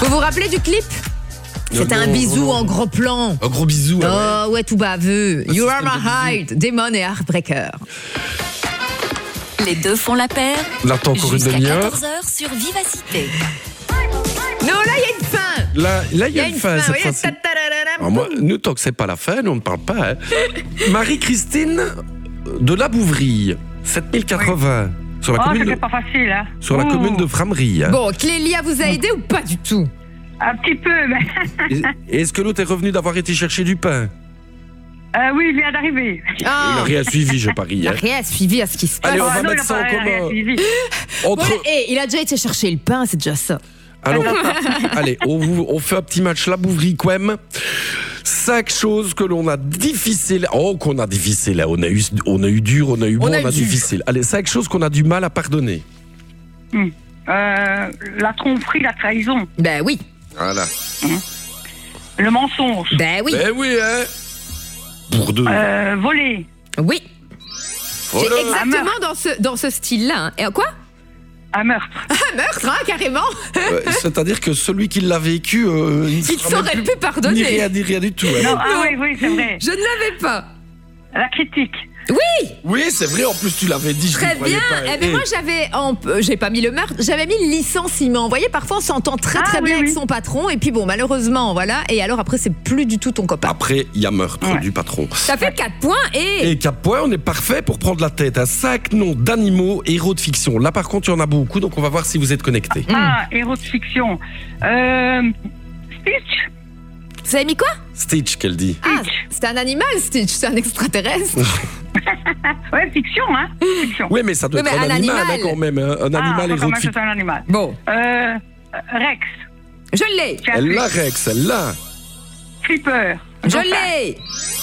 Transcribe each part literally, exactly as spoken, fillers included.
Vous vous rappelez du clip ? C'était un bisou en gros plan. Un gros bisou. Oh ouais, ouais, tout baveux. Un You are système my de heart, Damon et Heartbreaker. Les deux font la paire. Là, t'as encore une Jusqu'à demi-heure. quatorze heures sur Vivacité. Non, là, il y a une fin. Là, là, il y a une fin cette oui, fois-ci. ta-ta-da-da-da. Alors moi, nous, tant que c'est pas la fin, nous, on ne parle pas. Hein. Marie-Christine de La Bouvrie, sept mille quatre-vingts. Sur la, Oh, commune, c'était de, pas facile, hein. sur la Ouh. commune de Frameries. Hein. Bon, Clélia vous a aidé ou pas du tout ? Un petit peu, mais... Et- Est-ce que l'autre est revenu d'avoir été chercher du pain? Euh, oui, il vient d'arriver. Il n'a Ah, rien suivi, je parie. il n'a hein. rien suivi à ce qui se passe. Allez, on Ah va non, mettre il a ça en pas- il a rien commun. suivi. Entre... Ouais, et il a déjà été chercher le pain, c'est déjà ça. Alors, allez, on, vous- on fait un petit match La Bouvrie-Quem. Cinq choses que l'on a difficiles. Oh, qu'on a difficile. On a eu, on a eu dur, on a eu bon, On on a a, eu dur. difficile. Allez, cinq choses qu'on a du mal à pardonner. Hum. Euh, la tromperie, la trahison, Ben oui, Voilà. le mensonge, ben oui, Eh oui, hein. Pour deux. euh, voler, oui. Voilà. C'est exactement dans ce, dans ce style-là. hein. Et quoi ? un meurtre. Un meurtre, hein, carrément. Euh, C'est-à-dire que celui qui l'a vécu, euh, il Il ne sera même saurait plus- plus Ni pardonner. rien, ni rien du tout. hein. Non, ah oui, oui, c'est vrai. Je ne l'avais pas. La critique. Oui, Oui, c'est vrai. En plus, tu l'avais dit. je très ne croyais bien. pas. Eh ben Eh, moi, j'avais, en- euh, j'ai pas mis le meurtre, j'avais mis le licenciement. Vous voyez, parfois, on s'entend très très Ah, bien oui, avec oui. son patron, et puis bon, malheureusement, voilà. Et alors après, c'est plus du tout ton copain. Après, il y a meurtre Ouais. du patron. Ça fait quatre points et. Et quatre points, on est parfait pour prendre la tête. À cinq noms d'animaux, héros de fiction. Là, par contre, il y en a beaucoup, donc on va voir si vous êtes connectés. Ah, héros de fiction. Euh, Stitch. Vous avez mis quoi ? Stitch, qu'elle dit. Ah, c'est un animal, Stitch, c'est un extraterrestre. Ouais, fiction, hein. Fiction. Oui, mais ça doit Oui, être mais un, un animal, animal. hein, quand même. hein. Un Ah, animal faut héros quand de même que fiction. c'est un animal. Bon, Euh, Rex. je l'ai, Tu as Elle fait l'a, Rex, elle l'a. Flipper. je Donc, l'ai.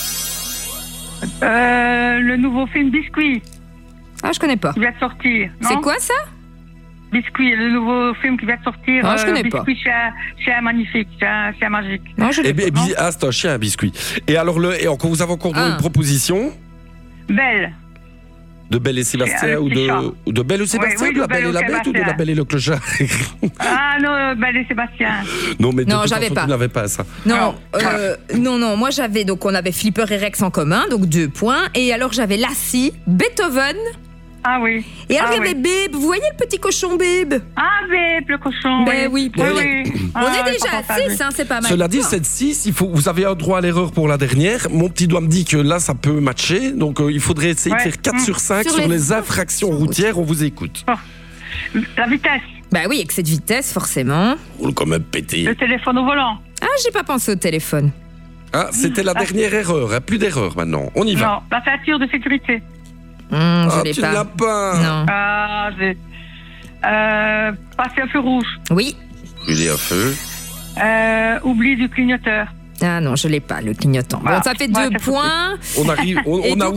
Euh, le nouveau film Biscuit Ah, je connais pas. qui vient de sortir. non C'est quoi ça ? Biscuit, le nouveau film qui vient de sortir. Ah, je connais pas. Biscuit chez un, chez un magnifique, chez un, chez un magique. Non, je Eh l'ai bien, pas. eh bien, ah, c'est un chien, un biscuit. Et alors, le, et encore, vous avez encore Ah. une proposition Belle. de Belle et Sébastien C'est un ou petit chat. de, ou de Belle et Sébastien, oui, de la de Belle et la Belle et Bête ou de la Sébastien. Belle et le Clochard Ah non, Belle et Sébastien. Non, mais de Non, toute j'avais façon, pas. tu n'avais pas ça. Non, Non. euh, non, non, moi j'avais, donc on avait Flipper et Rex en commun, donc deux points. Et alors j'avais Lassie, Beethoven, Ah oui. et alors ah, il y avait oui. Bib, vous voyez le petit cochon Bib ? Ah, Bip, le cochon. Ben oui, oui. on oui, est- oui. On Ah, est oui, déjà pas à pensé, six, hein, c'est pas mal. Cela dit, sept six, il faut, vous avez un droit à l'erreur pour la dernière. Mon petit doigt me dit que là, ça peut matcher. Donc, euh, il faudrait essayer Ouais. de faire quatre Mmh. sur cinq Sur sur, les les infractions routières. On vous écoute. La vitesse, Bah oui, excès de vitesse, forcément. On l'a quand même pété. le téléphone au volant. Ah, j'ai pas pensé au téléphone. Ah, c'était la dernière erreur. hein, Plus d'erreur maintenant. On y va. Non, la ceinture de sécurité. Hum, je Ah, l'ai tu pas. l'as pas. Non. Ah, j'ai. Euh, passer un feu rouge. Oui. Il est à feu. Euh, oubli du clignoteur. Ah non, je l'ai pas, le clignotant. Bon, Voilà. ça fait Ouais, deux c'est foutu. points. On arrive. On, Et on a